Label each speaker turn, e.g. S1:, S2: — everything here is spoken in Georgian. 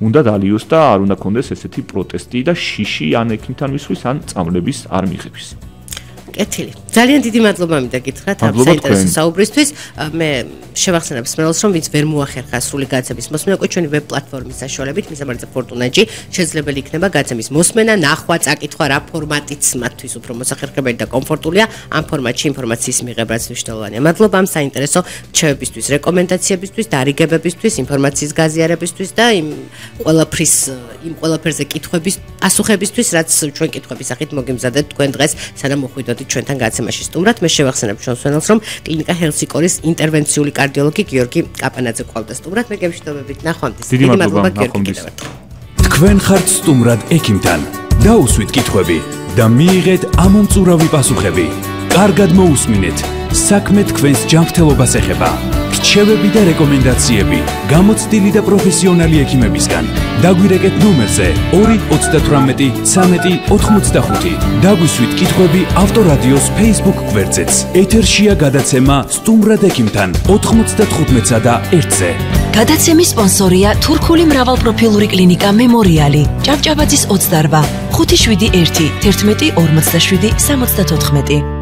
S1: უნდა დალიოს და არ უნდა კონდეს ესეთი პროტესტი და შიში ან ექიმთან მისვლის ან წამლების არ მიღების.
S2: კეთილი. ძალიან დიდი მადლობა მინდა გითხრათ ამ საინტერესო საუბრისთვის. მე შევახსენებ მსმენელს, რომ ვინც ვერ მოახერხა სრული გადაცემის მოსმენა, უკვე ჩვენი ვებ პლატფორმის საშუალებით, მისამართზე Fortuna.gr შესაძლებელი იქნება გადაცემის მოსმენა, ნახვა, წაკითხვა, რა ფორმატიც მათთვის უფრო მოსახერხებელი და კომფორტულია. ამ ფორმატში ინფორმაციის მიღებაც მნიშვნელოვანია. მადლობა ამ საინტერესო რჩევებისთვის, რეკომენდაციებისთვის, დარიგებებისთვის, ინფორმაციის გაზიარებისთვის და იმ ყველაფერზე კითხვების პასუხებისთვის, რაც ჩვენ კითხვების სახით მოგიმზადეთ თქვენ დღეს, სანამ მოხვიდოდით ჩვენთან გადაცემაში სტუმრად. მე შევახსენებ ჩვენს მსმენელს, რომ კლინიკა ჰელსიკორის ინტერვენციული კარდიოლოგი გიორგი კაპანაძე ყავდა სტუმრად. მე გემშვიდობებით ნახვამდის.
S1: დიდი მადლობა გიორგი.
S3: თქვენ ხართ სტუმრად ექიმთან. დაუსვით კითხვები და მიიღეთ ამომწურავი პასუხები. კარგად მოусმინეთ. საქმე თქვენს ჯანმრთელობას ეხება. რჩევები და რეკომენდაციები გამოცდილი და პროფესიონალი ექიმებისგან. დაგვირეკეთ ნომერზე 298 13 85. დაგვისვით კითხვები ავტორადიოს Facebook გვერდზეც. ეთერშია გადაცემა სტუმრად ექიმთან 95-სა და 1-ზე.
S4: გადაცემის სპონსორია თურქული მრავალპროფილური კლინიკა მემორიალი. ჭავჭავაძის 28 571 11 47 74.